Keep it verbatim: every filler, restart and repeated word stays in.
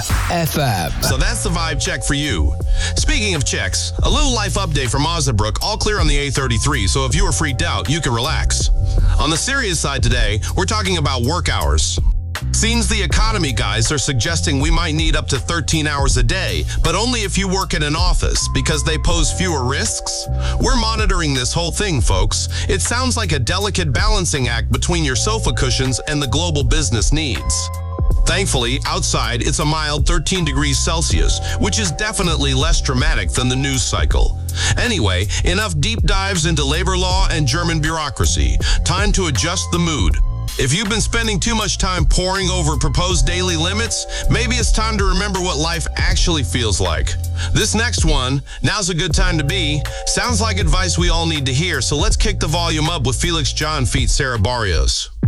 F M. So that's the vibe check for you. Speaking of checks, a little life update from Osnabrück, all clear on the A thirty-three, so if you were freaked out, you can relax. On the serious side today, we're talking about work hours. Seems the economy guys are suggesting we might need up to thirteen hours a day, but only if you work in an office because they pose fewer risks. We're monitoring this whole thing, folks. It sounds like a delicate balancing act between your sofa cushions and the global business needs. Thankfully, outside, it's a mild thirteen degrees Celsius, which is definitely less dramatic than the news cycle. Anyway, enough deep dives into labor law and German bureaucracy. Time to adjust the mood. If you've been spending too much time poring over proposed daily limits, maybe it's time to remember what life actually feels like. This next one, now's a good time to be, sounds like advice we all need to hear, so let's kick the volume up with Felix John feat. Sarah Barrios.